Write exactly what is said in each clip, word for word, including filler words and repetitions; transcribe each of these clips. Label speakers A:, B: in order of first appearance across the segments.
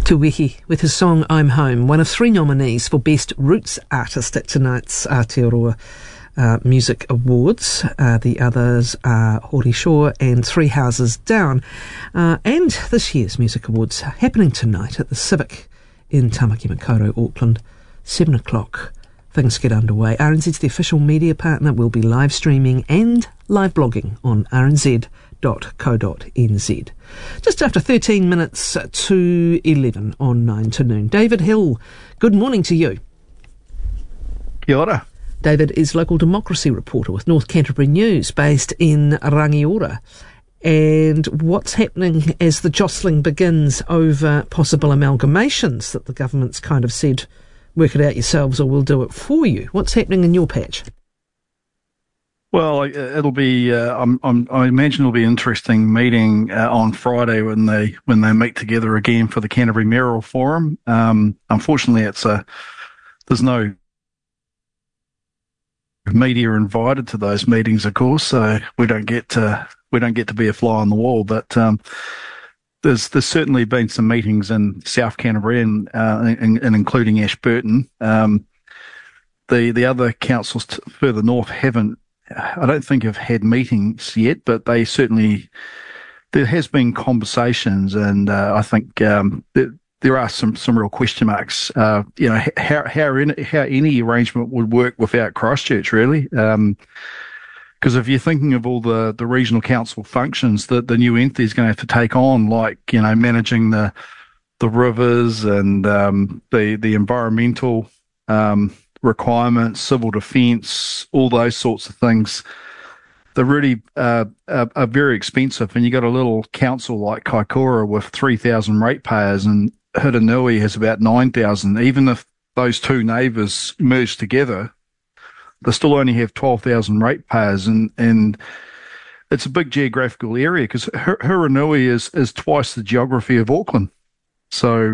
A: Tuwihi with his song I'm Home, one of three nominees for Best Roots Artist at tonight's Aotearoa uh, Music Awards. Uh, the others are Hori Shaw and Three Houses Down. Uh, and this year's Music Awards are happening tonight at the Civic in Tamaki Makaurau, Auckland, seven o'clock. Things get underway. R N Z's the official media partner. Will be live streaming and live blogging on r n z dot co dot n z. Just after thirteen minutes to eleven on nine to noon. David Hill, good morning to you.
B: Kia ora.
A: David is local democracy reporter with North Canterbury News, based in Rangiora. And what's happening as the jostling begins over possible amalgamations that the government's kind of said, work it out yourselves or we'll do it for you. What's happening in your patch?
B: Well, it'll be. Uh, I'm, I'm, I imagine it'll be an interesting meeting uh, on Friday when they when they meet together again for the Canterbury Mayoral Forum. Um, unfortunately, it's a there's no media invited to those meetings, of course, so we don't get to we don't get to be a fly on the wall. But um, there's there's certainly been some meetings in South Canterbury and uh, and, and including Ashburton. Um, the the other councils t- further north haven't. I don't think have had meetings yet, but they certainly, there has been conversations, and uh, I think um, there, there are some, some real question marks. Uh, you know, how how any, how any arrangement would work without Christchurch, really. Um, because if you're thinking of all the, the regional council functions that the new entity is going to have to take on, like, you know, managing the the rivers and um, the the environmental um requirements, civil defence, all those sorts of things, they're really uh, are, are very expensive. And you got a little council like Kaikoura with three thousand ratepayers, and Hiranui has about nine thousand. Even if those two neighbours merge together, they still only have twelve thousand ratepayers, and and it's a big geographical area because Hiranui is is twice the geography of Auckland. So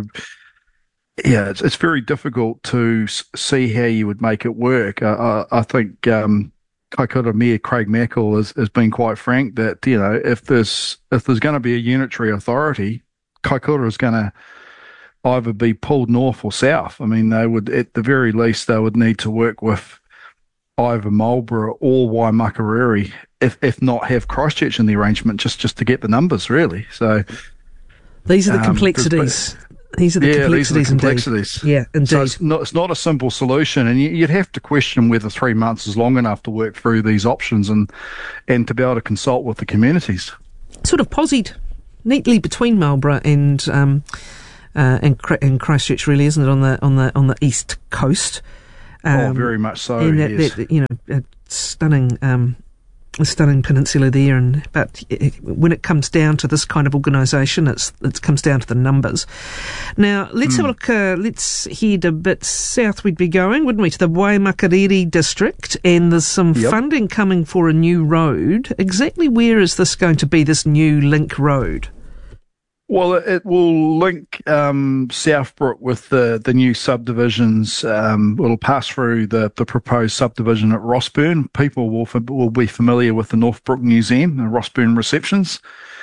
B: yeah, it's it's very difficult to see how you would make it work. Uh, I, I think um, Kaikoura Mayor Craig Mackle has, has been quite frank that, you know, if there's if there's going to be a unitary authority, Kaikoura is going to either be pulled north or south. I mean, they would, at the very least, they would need to work with either Marlborough or Waimakariri, if if not have Christchurch in the arrangement, just just to get the numbers, really. So
A: these are the
B: um,
A: complexities. These are the
B: yeah,
A: complexities,
B: these are the complexities.
A: Indeed. Yeah, indeed.
B: So it's not, it's not a simple solution, and you'd have to question whether three months is long enough to work through these options and and to be able to consult with the communities.
A: Sort of posied neatly between Marlborough and um, uh, and, and Christchurch, really, isn't it? On the on the on the east coast.
B: Um, oh, very much so.
A: And that,
B: yes.
A: that, you know, a stunning. Um, A stunning peninsula there, and but it, when it comes down to this kind of organisation, it's it comes down to the numbers. Now let's mm. have a look. Uh, let's head a bit south. We'd be going, wouldn't we, to the Waimakariri district? And there's some yep. funding coming for a new road. Exactly where is this going to be? This new link road?
B: Well, it will link um, Southbrook with the, the new subdivisions. Um, it'll pass through the, the proposed subdivision at Rossburn. People will will be familiar with the Northbrook Museum and Rossburn receptions.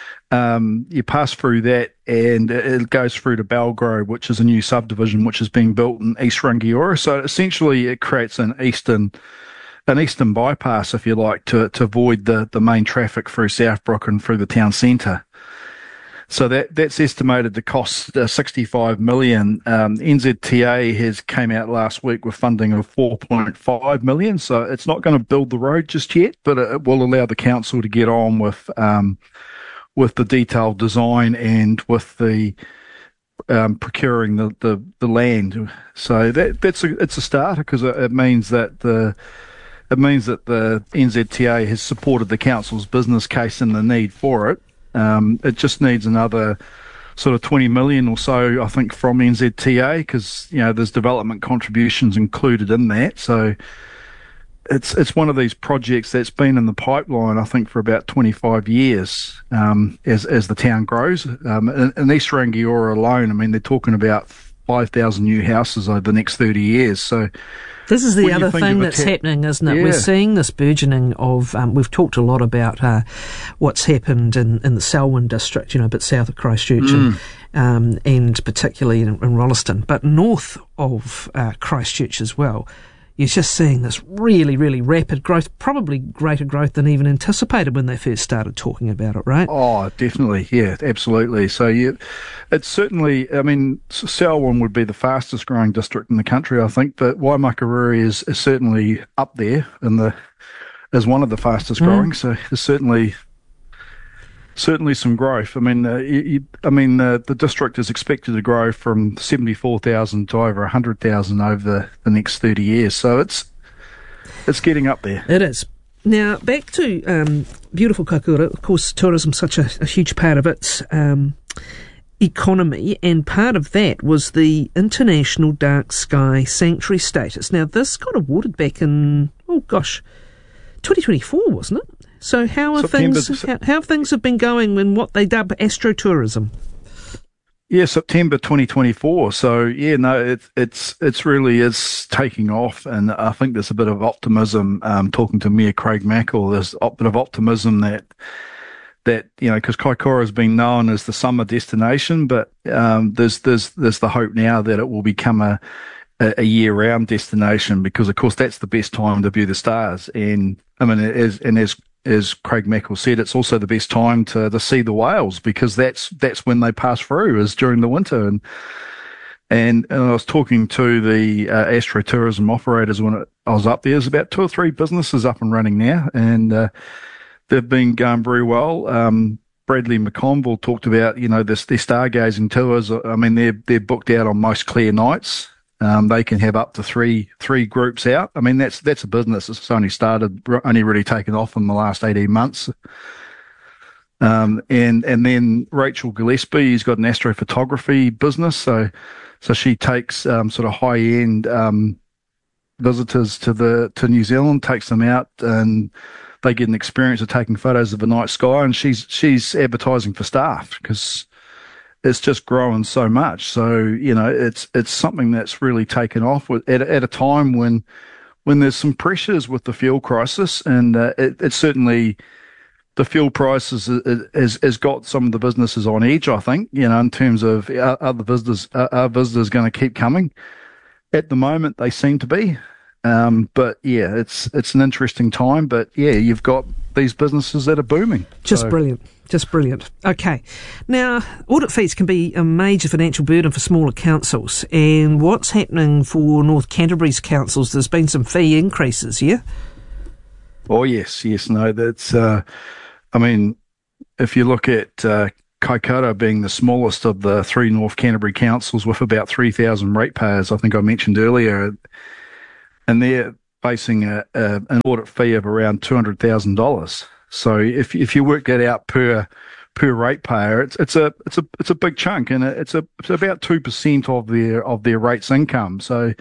B: Um, you pass through that, and it goes through to Belgrove, which is a new subdivision which is being built in East Rangiora. So essentially, it creates an eastern an eastern bypass, if you like, to to avoid the, the main traffic through Southbrook and through the town centre. So that that's estimated to cost uh, sixty-five million dollars. Um, N Z T A has came out last week with funding of four point five million dollars. So it's not going to build the road just yet, but it will allow the council to get on with um, with the detailed design and with the um, procuring the, the, the land. So that that's a, it's a start, because it, it means that the it means that the N Z T A has supported the council's business case and the need for it. Um, it just needs another sort of twenty million or so, I think, from N Z T A, because, you know, there's development contributions included in that. So it's it's one of these projects that's been in the pipeline, I think, for about twenty-five years um, as as the town grows. Um, in, in East Rangiora alone, I mean, they're talking about five thousand new houses over the next thirty years. So
A: this is the other thing that's ta- happening, isn't it? Yeah. We're seeing this burgeoning of, um, we've talked a lot about uh, what's happened in, in the Selwyn district, you know, a bit south of Christchurch, mm. um, and particularly in, in Rolleston, but north of uh, Christchurch as well. You're just seeing this really, really rapid growth, probably greater growth than even anticipated when they first started talking about it, right?
B: Oh, definitely. Yeah, absolutely. So, yeah, it's certainly, I mean, Selwyn would be the fastest growing district in the country, I think, but Waimakariri is, is certainly up there in the, as one of the fastest growing. Mm. So there's certainly, certainly some growth. I mean, uh, you, you, I mean, uh, the district is expected to grow from seventy-four thousand to over one hundred thousand over the, the next thirty years. So it's it's getting up there.
A: It is. Now, back to um, beautiful Kaikoura. Of course, tourism's such a, a huge part of its um, economy, and part of that was the International Dark Sky Sanctuary status. Now, this got awarded back in, oh gosh, twenty twenty-four, wasn't it? So how are September, things? How, how have things have been going in what they dub astrotourism?
B: Yeah, September twenty twenty-four. So yeah, no, it, it's it's really is taking off, and I think there's a bit of optimism. Um, talking to Mayor Craig Mackle, there's a bit of optimism that that you know, because Kaikoura has been known as the summer destination, but um, there's there's there's the hope now that it will become a a year-round destination, because of course that's the best time to view the stars. And I mean, as and as as Craig Mackle said, it's also the best time to, to see the whales, because that's that's when they pass through, is during the winter. And and, and I was talking to the uh, astrotourism operators when it, I was up there. There's about two or three businesses up and running now, and uh, they've been going very well. Um, Bradley McConville talked about, you know, this, their stargazing tours. I mean, they're they're booked out on most clear nights. Um, they can have up to three three groups out. I mean, that's that's a business that's only started, only really taken off in the last eighteen months. Um, and and then Rachel Gillespie, he's got an astrophotography business, so so she takes um, sort of high end um, visitors to the to New Zealand, takes them out, and they get an experience of taking photos of the night sky. And she's she's advertising for staff, because it's just growing so much. So, you know, it's it's something that's really taken off with, at, at a time when when there's some pressures with the fuel crisis, and uh, it, it's certainly the fuel prices has has got some of the businesses on edge, I think, you know, in terms of are, are the visitors, are, are visitors going to keep coming? At the moment, they seem to be. Um, but yeah, it's it's an interesting time. But yeah, you've got these businesses that are booming.
A: Just
B: so.
A: brilliant. Just brilliant. Okay. Now, audit fees can be a major financial burden for smaller councils. And what's happening for North Canterbury's councils? There's been some fee increases, yeah?
B: Oh, yes, yes. No, that's, uh, I mean, if you look at uh, Kaikoura being the smallest of the three North Canterbury councils with about three thousand ratepayers, I think I mentioned earlier, and they're facing a, a, an audit fee of around two hundred thousand dollars. So if if you work that out per per ratepayer, it's it's a it's a it's a big chunk, and it's a it's about two percent of their of their rates income. So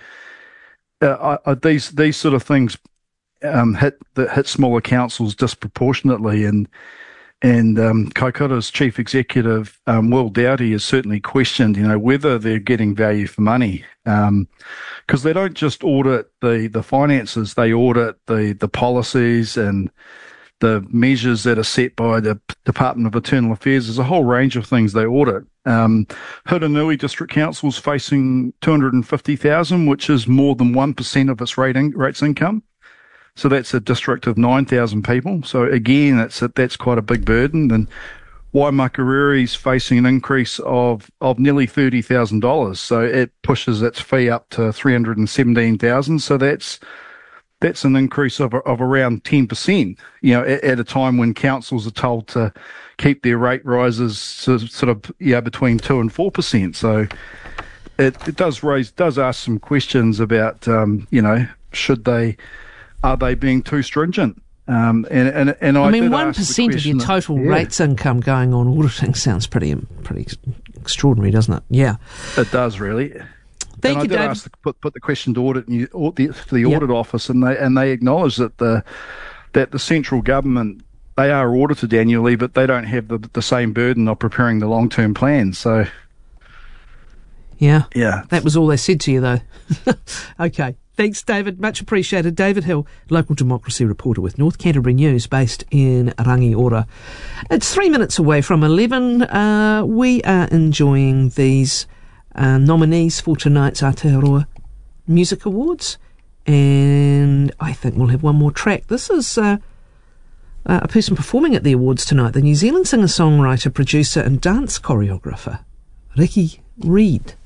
B: uh, I, these these sort of things um, hit that hit smaller councils disproportionately, and and um, Kaikoura's chief executive um, Will Doughty has certainly questioned, you know, whether they're getting value for money, because um, they don't just audit the the finances; they audit the the policies and the measures that are set by the Department of Internal Affairs. There's a whole range of things they audit. Um, Hiranui District Council is facing two hundred fifty thousand dollars, which is more than one percent of its rating, rates income. So that's a district of nine thousand people. So again, that's a, that's quite a big burden. And Waimakariri is facing an increase of, of nearly thirty thousand dollars. So it pushes its fee up to three hundred seventeen thousand dollars. So that's That's an increase of of around ten percent, you know, at, at a time when councils are told to keep their rate rises sort of, sort of yeah, between two and four percent. So it, it does raise, does ask some questions about, um, you know, should they, are they being too stringent? Um, and and and I,
A: I mean, one percent of your total
B: that, yeah.
A: rates income going on auditing sounds pretty pretty extraordinary, doesn't it? Yeah,
B: it does really.
A: Thank
B: and
A: you,
B: I did
A: Dave.
B: ask the, put, put the question to audit the, to the audit
A: yep.
B: office, and they and they acknowledge that the that the central government, they are audited annually, but they don't have the the same burden of preparing the long term plans. So
A: yeah,
B: yeah,
A: that was all they said to you, though. Okay. Thanks, David. Much appreciated. David Hill, local democracy reporter with North Canterbury News, based in Rangiora. It's three minutes away from eleven. Uh, we are enjoying these uh, nominees for tonight's Aotearoa Music Awards, and I think we'll have one more track. This is uh, uh, a person performing at the awards tonight, the New Zealand singer-songwriter, producer and dance choreographer, Ricky Reed.